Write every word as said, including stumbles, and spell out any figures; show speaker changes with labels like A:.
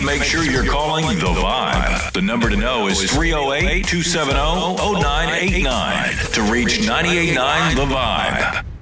A: make sure you're calling The Vibe. The number to know is three oh eight, two seven zero, zero nine eight nine to reach nine eight nine The Vibe.